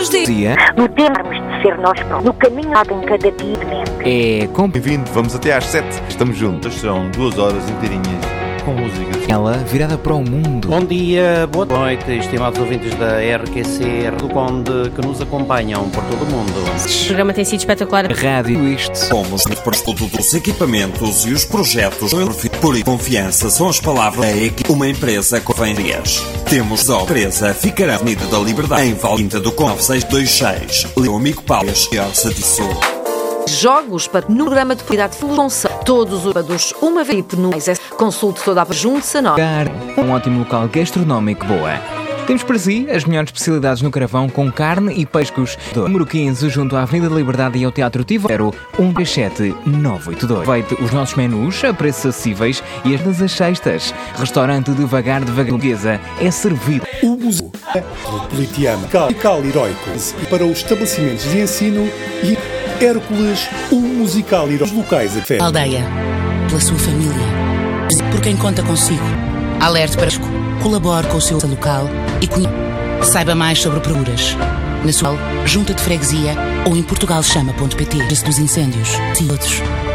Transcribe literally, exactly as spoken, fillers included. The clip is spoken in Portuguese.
Bons dias. No termos de ser nós próprios, no caminho em cada dia de mente. É com... Bem-vindo, vamos até às sete. Estamos juntos. São duas horas inteirinhas com música. Ela virada para o mundo. Bom dia, boa noite, estimados ouvintes da R Q C do Conde que nos acompanham por todo o mundo. O programa tem sido espetacular. Rádio isto. Somos por todos os equipamentos e os projetos por confiança são as palavras da equipe. Uma empresa com vendas. Temos a empresa ficará na Avenida da Liberdade em Valinda do Com nove seis dois seis. Leo Amigo Paulas e Orça de Sul. Jogos para no programa de qualidade de função. Todos os sábados, uma vez no mês. Consulte toda a junta nova. Um ótimo local gastronómico boa. Temos para si as melhores especialidades no Caravão com carne e pescos. Número quinze, junto à Avenida da Liberdade e ao Teatro Tivoli, um três sete nove oito dois. Aproveite os nossos menus a preços acessíveis e as das sextas. Restaurante devagar devagar é servido. O Museu Metropolitano Musical Heroico para os estabelecimentos de ensino e Hércules, um musical heróico locais a fé. Aldeia, pela sua família, por quem conta consigo. Alerte para colabore com o seu local e conheça. Saiba mais sobre procuras na sua junta de freguesia ou em portugalchama ponto pt. Dos incêndios e outros.